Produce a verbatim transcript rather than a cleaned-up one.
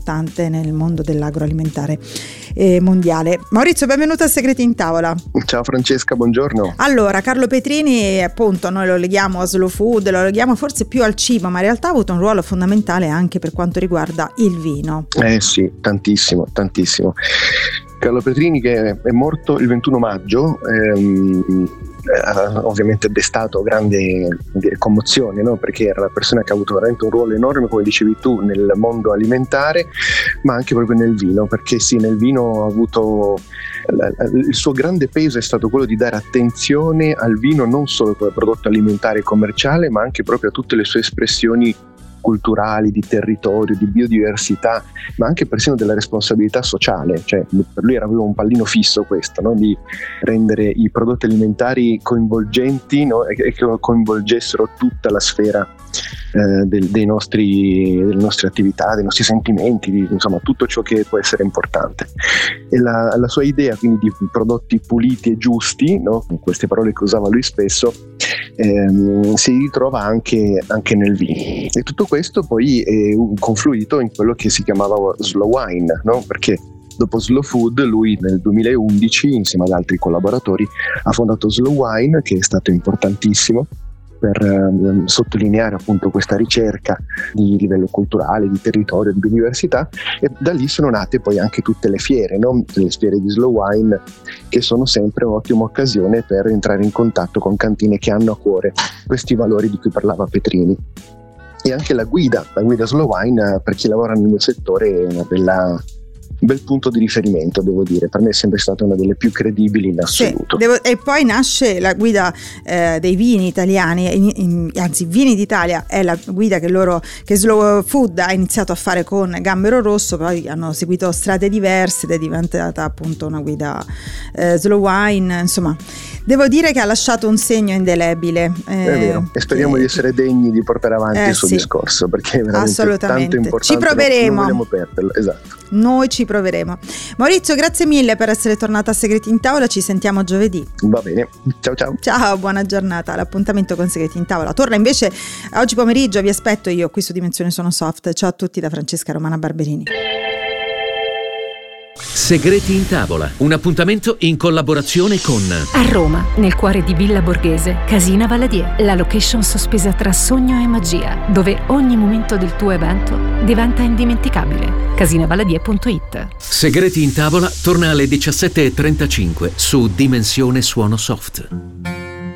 importante nel mondo dell'agroalimentare eh, mondiale. Maurizio, benvenuto a Segreti in Tavola. Ciao Francesca, buongiorno. Allora, Carlo Petrini, appunto, noi lo leghiamo a slow food, lo leghiamo forse più al cibo, ma in realtà ha avuto un ruolo fondamentale anche per quanto riguarda il vino. Eh sì, tantissimo, tantissimo. Carlo Petrini, che è morto il ventuno maggio, ehm, ha ovviamente destato grande commozione, no? Perché era la persona che ha avuto veramente un ruolo enorme, come dicevi tu, nel mondo alimentare, ma anche proprio nel vino, perché sì, nel vino ha avuto il suo grande peso è stato quello di dare attenzione al vino non solo come prodotto alimentare e commerciale, ma anche proprio a tutte le sue espressioni culturali, di territorio, di biodiversità, ma anche persino della responsabilità sociale. Cioè, per lui era proprio un pallino fisso questo, no? Di rendere i prodotti alimentari coinvolgenti, no? e, e che coinvolgessero tutta la sfera eh, del, dei nostri, delle nostre attività, dei nostri sentimenti, di, insomma tutto ciò che può essere importante. E la, la sua idea quindi di prodotti puliti e giusti, no? Queste parole che usava lui spesso, ehm, si ritrova anche, anche nel vino. E tutto questo poi è confluito in quello che si chiamava slow wine, no? Perché dopo Slow Food lui nel duemilaundici, insieme ad altri collaboratori, ha fondato Slow Wine, che è stato importantissimo per eh, sottolineare appunto questa ricerca di livello culturale, di territorio, di biodiversità, e da lì sono nate poi anche tutte le fiere, no? Le fiere di Slow Wine, che sono sempre un'ottima occasione per entrare in contatto con cantine che hanno a cuore questi valori di cui parlava Petrini. E anche la guida, la guida Slow Wine, per chi lavora nel mio settore, è una bella un bel punto di riferimento, devo dire. Per me è sempre stata una delle più credibili in assoluto. Sì, devo, e poi nasce la guida eh, dei vini italiani, in, in, anzi Vini d'Italia è la guida che loro che Slow Food ha iniziato a fare con Gambero Rosso, poi hanno seguito strade diverse ed è diventata appunto una guida eh, Slow Wine. Insomma, devo dire che ha lasciato un segno indelebile. Eh, è vero, e speriamo che, di essere degni di portare avanti eh, il suo sì. discorso, perché è veramente tanto importante. Ci proveremo. Non vogliamo perderlo, esatto. Noi ci proveremo. Maurizio, grazie mille per essere tornato a Segreti in Tavola, ci sentiamo giovedì. Va bene, ciao ciao. Ciao, buona giornata. L'appuntamento con Segreti in Tavola torna invece oggi pomeriggio, vi aspetto io qui su Dimensione Sono Soft. Ciao a tutti da Francesca Romana Barberini. Segreti in Tavola, un appuntamento in collaborazione con a Roma, nel cuore di Villa Borghese, Casina Valadier, la location sospesa tra sogno e magia, dove ogni momento del tuo evento diventa indimenticabile. casina valadier punto it. Segreti in Tavola torna alle diciassette e trentacinque su Dimensione Suono Soft.